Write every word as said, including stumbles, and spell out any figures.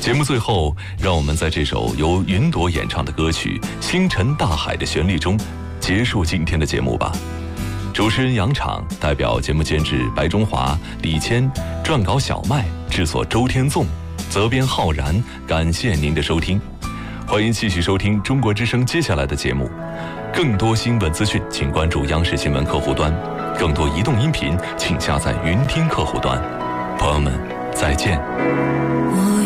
节目最后，让我们在这首由云朵演唱的歌曲《星辰大海》的旋律中结束今天的节目吧。主持人杨昶代表节目监制白中华、李谦，撰稿小麦，制作周天纵，责编浩然。感谢您的收听，欢迎继续收听中国之声接下来的节目。更多新闻资讯，请关注央视新闻客户端；更多移动音频，请下载云听客户端。朋友们，再见。